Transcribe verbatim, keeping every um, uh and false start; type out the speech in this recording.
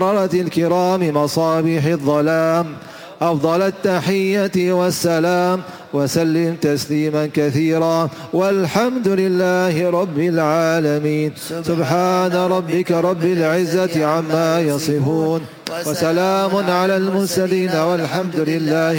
الكرام مصابيح الظلام أفضل التحية والسلام وسلم تسليما كثيرا والحمد لله رب العالمين. سبحان ربك رب العزة عما يصفون وسلام على المرسلين والحمد لله